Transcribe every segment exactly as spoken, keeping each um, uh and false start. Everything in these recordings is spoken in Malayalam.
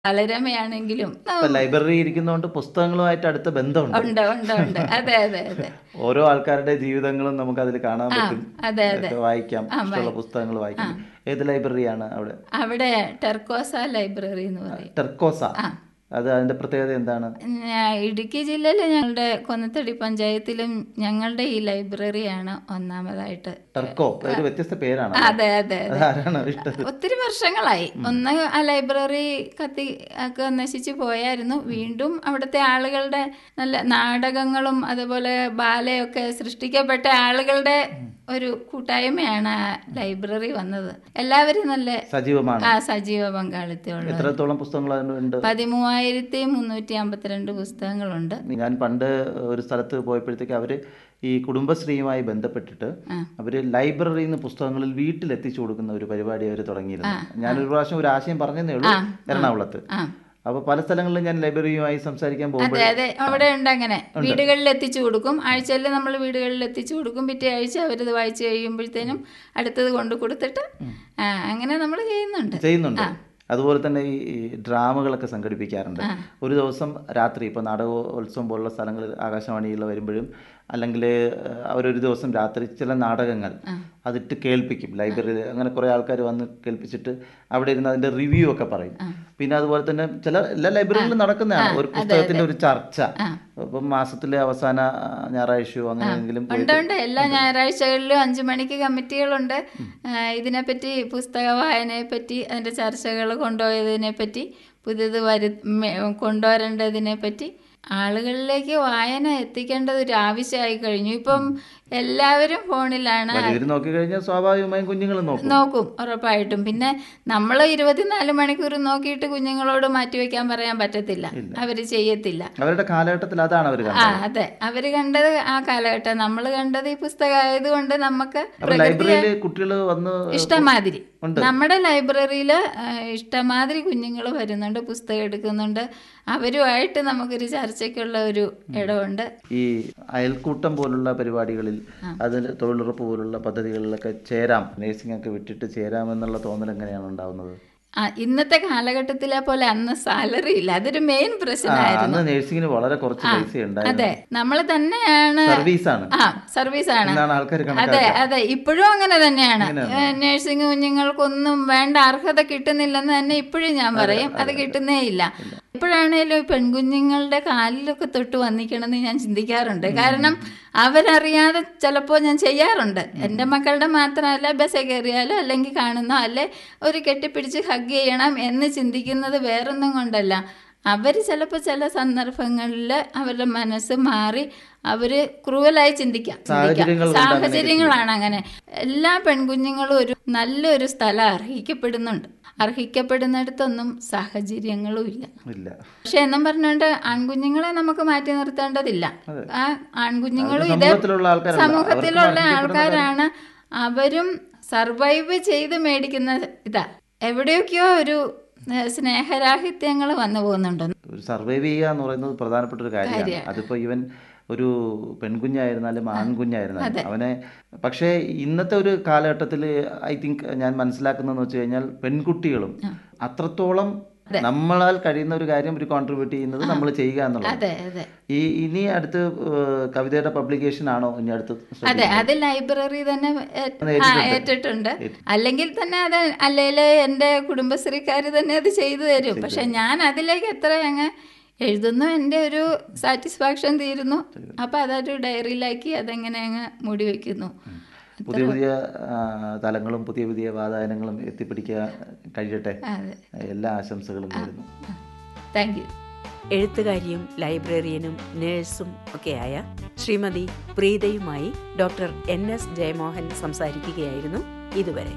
ബാലരമയാണെങ്കിലും ഇപ്പൊ ലൈബ്രറി ഇരിക്കുന്നതുകൊണ്ട് പുസ്തകങ്ങളുമായിട്ട് അടുത്ത ബന്ധമുണ്ട്. ഉണ്ട് ഉണ്ട് ഉണ്ട് അതെ അതെ അതെ ഓരോ ആൾക്കാരുടെ ജീവിതങ്ങളും നമുക്ക് അതിൽ കാണാൻ ആ പറ്റും. അതെ അതെ ഒക്കെ വായിക്കാം, ആ ഇഷ്ടമുള്ള വായി പുസ്തകങ്ങൾ ആ വായിക്കാം. ഏത് ലൈബ്രറിയാണ് അവിടെ? അവിടെ ടെർക്കോസ ലൈബ്രറി എന്ന് പറയും. ടെർക്കോസ, ആ അത് അതിന്റെ പ്രത്യേകത എന്താണ്? ഞാ- ഇടുക്കി ജില്ലയിലെ ഞങ്ങളുടെ കൊന്നത്തടി പഞ്ചായത്തിലും ഞങ്ങളുടെ ഈ ലൈബ്രറിയാണ് ഒന്നാമതായിട്ട്. ടെർക്കോ ആ, ഒരു വ്യത്യസ്ത പേരാണല്ലോ. അതെ അതെ അതെ അതാരാണ് ഇട്ടത്? ഒത്തിരി വർഷങ്ങളായി. ഒന്ന് ആ ലൈബ്രറി കത്തി ഒക്കെ നശിച്ചു പോയായിരുന്നു. വീണ്ടും അവിടുത്തെ ആളുകളുടെ നല്ല നാടകങ്ങളും അതുപോലെ ബാലയൊക്കെ സൃഷ്ടിക്കപ്പെട്ട ആളുകളുടെ ഒരു കൂട്ടായ്മയാണ് ആ ലൈബ്രറി വന്നത്. എല്ലാവരും നല്ല സജീവമാണ്. ആ സജീവ പങ്കാളിത്തമുള്ള എത്രത്തോളം പുസ്തകങ്ങൾ അതിനുണ്ട്? പതിമൂവായിരത്തി മുന്നൂറ്റി അമ്പത്തിരണ്ട് പുസ്തകങ്ങളുണ്ട്. ഞാൻ പണ്ട് ഒരു സ്ഥലത്ത് പോയപ്പോഴത്തേക്ക് അവര് ഈ കുടുംബശ്രീയുമായി ബന്ധപ്പെട്ടിട്ട് ആ അവര് ലൈബ്രറിയിൽ നിന്ന് പുസ്തകങ്ങളിൽ വീട്ടിലെത്തിച്ചു കൊടുക്കുന്ന ഒരു പരിപാടി അവർ ആ തുടങ്ങിയിരുന്നു. ആ ഞാനൊരു പ്രാവശ്യം ഒരു ആശയം പറഞ്ഞതേ ഉള്ളൂ ആ ആ എറണാകുളത്ത്. ആ അപ്പോൾ പല സ്ഥലങ്ങളിലും ഞാൻ ലൈബ്രറിയുമായി സംസാരിക്കാൻ അതെ പോകുമ്പോൾ അതെ അവിടെ ഉണ്ട്. അങ്ങനെ ഉണ്ട്. വീടുകളിൽ എത്തിച്ചു കൊടുക്കും. ആഴ്ചയിൽ നമ്മൾ വീടുകളിൽ എത്തിച്ചു കൊടുക്കും. പിറ്റേ ആഴ്ച അവരത് വായിച്ചു കഴിയുമ്പോഴത്തേനും അടുത്തത് കൊണ്ട് കൊടുത്തിട്ട് ആ അങ്ങനെ നമ്മൾ ചെയ്യുന്നുണ്ട്. ചെയ്യുന്നുണ്ട്. ആ അതുപോലെ തന്നെ ഈ ഈ ഡ്രാമകളൊക്കെ സംഘടിപ്പിക്കാറുണ്ട്. ആ ഒരു ദിവസം രാത്രി ഇപ്പോൾ നാടകോത്സവം പോലുള്ള സ്ഥലങ്ങളിൽ ആകാശവാണിയിൽ വരുമ്പോഴും അല്ലെങ്കിൽ അവരൊരു ദിവസം രാത്രി ചില നാടകങ്ങൾ ആ അതിട്ട് കേൾപ്പിക്കും ലൈബ്രറിയിൽ. അങ്ങനെ കുറേ ആൾക്കാർ വന്ന് കേൾപ്പിച്ചിട്ട് അവിടെ ഇരുന്ന് അതിൻ്റെ റിവ്യൂ ഒക്കെ പറയും. ആ പിന്നെ അതുപോലെ തന്നെ ചില എല്ലാ ആ ലൈബ്രറികളിലും ആ നടക്കുന്നതാണ് ഒരു അതെ പുസ്തകത്തിൻ്റെ അതെ ഒരു ചർച്ച. ആ ഇപ്പം മാസത്തിലെ അവസാന ആ, ഞായറാഴ്ചയോ ആ അങ്ങനെയെങ്കിലും ഉണ്ട് പോയിട്ട് ഉണ്ട്. എല്ലാ ഉണ്ട്. ഞായറാഴ്ചകളിലും അഞ്ചു മണിക്ക് കമ്മിറ്റികളുണ്ട്. ആ, ഇതിനെപ്പറ്റി പുസ്തക വായനയെപ്പറ്റി അതിൻ്റെ ചർച്ചകൾ കൊണ്ടുപോയതിനെപ്പറ്റി പുതിയത് വരു മെ- കൊണ്ടുവരേണ്ടതിനെപ്പറ്റി ആളുകളിലേക്ക് വായന എത്തിക്കേണ്ടത് ഒരു ആവശ്യമായി കഴിഞ്ഞു. ഇപ്പം എല്ലാവരും ഫോണിലാണ്. വലിയവർ നോക്കിക്കഴിഞ്ഞാൽ സ്വാഭാവികമായും കുഞ്ഞുങ്ങളും നോക്കും. നോക്കും ഉറപ്പായിട്ടും. പിന്നെ നമ്മൾ ഇരുപത്തിനാല് മണിക്കൂർ നോക്കിയിട്ട് കുഞ്ഞുങ്ങളോട് മാറ്റിവെക്കാൻ പറയാൻ പറ്റത്തില്ല. ഇല്ല, അവർ ചെയ്യത്തില്ല. അവരുടെ കാലഘട്ടത്തിൽ അതാണ് അവർ ആ കണ്ടത്. അതെ അവർ കണ്ടത് ആ കാലഘട്ടം. നമ്മൾ കണ്ടത് ഈ പുസ്തകം ആയതുകൊണ്ട് നമുക്ക് അപ്പം പ്രകൃതിയെ ലൈബ്രറിയിൽ കുട്ടികൾ വന്ന് ഇഷ്ടമാതിരി ഉണ്ട്. നമ്മുടെ ലൈബ്രറിയിൽ ഇഷ്ടമാതിരി കുഞ്ഞുങ്ങൾ വരുന്നുണ്ട്, പുസ്തകം എടുക്കുന്നുണ്ട്. അവരുമായിട്ട് നമുക്കൊരു ചർച്ചയ്ക്കുള്ള ഒരു ഇടമുണ്ട്. ഈ അയൽക്കൂട്ടം പോലുള്ള പരിപാടികളിൽ ആ അതിൽ തൊഴിലുറപ്പ് പോലുള്ള പദ്ധതികളിലൊക്കെ ചേരാം, നേഴ്സിംഗ് ഒക്കെ വിട്ടിട്ട് ചേരാമെന്നുള്ള തോന്നൽ എങ്ങനെയാണ് ഉണ്ടാവുന്നത്? ആ, ഇന്നത്തെ കാലഘട്ടത്തിലെ പോലെ അന്ന് സാലറി ഇല്ല. അതൊരു മെയിൻ ആ പ്രശ്നമായിരുന്നു. അന്ന് നേഴ്സിങ്ങിന് വളരെ കുറച്ച് ആ പൈസ ഉണ്ടായിരുന്നു. അതെ നമ്മൾ തന്നെയാണ്. സർവീസാണ് ആ സർവീസാണ്. എന്നാണ് ആൾക്കാർ അതെ കണക്കാക്കുക. അതെ ഇപ്പോഴും അങ്ങനെ തന്നെയാണ്. അങ്ങനെയാണ്. നഴ്സിംഗ് കുഞ്ഞുങ്ങൾക്കൊന്നും വേണ്ട അർഹത കിട്ടുന്നില്ലെന്ന് തന്നെ ഇപ്പോഴും ഞാൻ അതെ പറയും. അത് അതെ അതെ കിട്ടുന്നേ ഇല്ല. ഇല്ല. എപ്പോഴാണേലും പെൺകുഞ്ഞുങ്ങളുടെ കാലിലൊക്കെ തൊട്ട് വന്നിക്കണമെന്ന് ഞാൻ ചിന്തിക്കാറുണ്ട്. കാരണം അവരറിയാതെ ചിലപ്പോൾ ഞാൻ ചെയ്യാറുണ്ട്. എൻ്റെ മക്കളുടെ മാത്രമല്ല, ബസ് കയറിയാലോ അല്ലെങ്കിൽ കാണുന്നോ അല്ലെ ഒരു കെട്ടിപ്പിടിച്ച് ഹഗ് ചെയ്യണം എന്ന് ചിന്തിക്കുന്നത് വേറൊന്നും കൊണ്ടല്ല. അവർ ചിലപ്പോൾ ചില സന്ദർഭങ്ങളിൽ അവരുടെ മനസ്സ് മാറി അവർ ക്രൂവലായി ചിന്തിക്കാം ചിന്തിക്കാം സാഹചര്യങ്ങൾ കൊണ്ട് അങ്ങനെയൊക്കെ ചെയ്യും. സാഹചര്യങ്ങളാണ് അങ്ങനെ. എല്ലാ പെൺകുഞ്ഞുങ്ങളും ഒരു നല്ലൊരു സ്ഥലം അർഹിക്കപ്പെടുന്നുണ്ട്. അർഹിക്കപ്പെടുന്നിടത്തൊന്നും സാഹചര്യങ്ങളും ഇല്ല. ഇല്ല. പക്ഷെ എന്നും പറഞ്ഞുകൊണ്ട് ആൺകുഞ്ഞുങ്ങളെ നമുക്ക് മാറ്റി നിർത്തേണ്ടതില്ല. അതെ, ആ അത് ആൺകുഞ്ഞുങ്ങളും ഇതേ സമൂഹത്തിലുള്ള ആൾക്കാരല്ല, അവർക്കും സമൂഹത്തിലുള്ള അർഹിക്കപ്പെടുന്ന കാര്യം. ആൾക്കാരാണ്. അവരും സർവൈവ് ചെയ്ത് മേടിക്കുന്ന ഇതാ. എവിടെയൊക്കെയോ ഒരു ഏഹ്, സ്നേഹരാഹിത്യങ്ങൾ വന്നു പോകുന്നുണ്ട്. ഒരു സർവൈവ് ചെയ്യുക എന്ന് പറയുന്നത് പ്രധാനപ്പെട്ട ഒരു കാര്യമാണ്. കാര്യമാണ്. അതിപ്പോൾ ഇവൻ ഒരു പെൺകുഞ്ഞായിരുന്നാലും ആ ആൺകുഞ്ഞായിരുന്നാലും അതെ അവനെ. പക്ഷേ ഇന്നത്തെ ഒരു കാലഘട്ടത്തിൽ ഐ തിങ്ക് ഞാൻ മനസ്സിലാക്കുന്നതെന്ന് വെച്ച് കഴിഞ്ഞാൽ പെൺകുട്ടികളും ആ അത്രത്തോളം അതെ നമ്മളാൽ കഴിയുന്ന ഒരു കാര്യം ഒരു കോൺട്രിബ്യൂട്ട് ചെയ്യുന്നത് ആ നമ്മൾ ചെയ്യുക എന്നുള്ളതാണ്. അതെ അതെ ഈ ഇനി അടുത്ത് ഏഹ്, കവിതയുടെ പബ്ലിക്കേഷൻ ആണോ ഇനി അടുത്ത് അതെ ശ്രദ്ധിക്കുന്നത്? അത് ലൈബ്രറി തന്നെ ഏ- അത് ആ ഏറ്റിട്ടുണ്ട്. ഏറ്റിട്ടുണ്ട്. ഏറ്റ് അല്ലെങ്കിൽ തന്നെ അത് അല്ലേല് എൻ്റെ കുടുംബശ്രീക്കാർ തന്നെ അത് ചെയ്തു തരും. ചെയ്തു പക്ഷെ തരും. ഞാൻ അതിലേക്ക് എത്ര അങ്ങ് എഴുതുന്നു, എൻ്റെ ഒരു സാറ്റിസ്ഫാക്ഷൻ തീരുന്നു. അപ്പം അതൊരു ഡയറിയിലാക്കി അതങ്ങനെ അങ്ങ് മൂടി വയ്ക്കുന്നു. പുതിയ അത്ര പുതിയ ആ, തലങ്ങളും പുതിയ പുതിയ വാതായനങ്ങളും എത്തിപ്പിടിക്കാൻ കഴിയട്ടെ. അതെ. എല്ലാ ആശംസകളും നേരുന്നു. Thank you. എഴുത്തുകാരിയും ലൈബ്രറിയനും നേഴ്സും ഒക്കെയായ Shrimati പ്രീതയുമായി doctor N S Jayamohan സംസാരിക്കുകയായിരുന്നു ഇതുവരെ.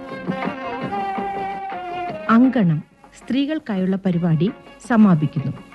അങ്കണം സ്ത്രീകൾക്കായുള്ള പരിപാടി സമാപിക്കുന്നു.